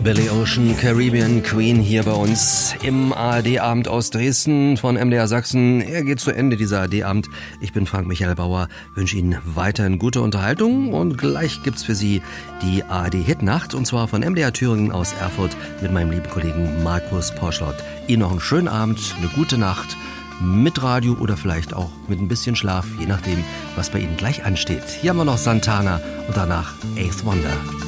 Billy Ocean, Caribbean Queen hier bei uns im ARD-Abend aus Dresden von MDR Sachsen. Er geht zu Ende, dieser ARD-Abend. Ich bin Frank-Michael Bauer, wünsche Ihnen weiterhin gute Unterhaltung und gleich gibt's für Sie die ARD-Hitnacht und zwar von MDR Thüringen aus Erfurt mit meinem lieben Kollegen Markus Porschlott. Ihnen noch einen schönen Abend, eine gute Nacht mit Radio oder vielleicht auch mit ein bisschen Schlaf, je nachdem, was bei Ihnen gleich ansteht. Hier haben wir noch Santana und danach Eighth Wonder.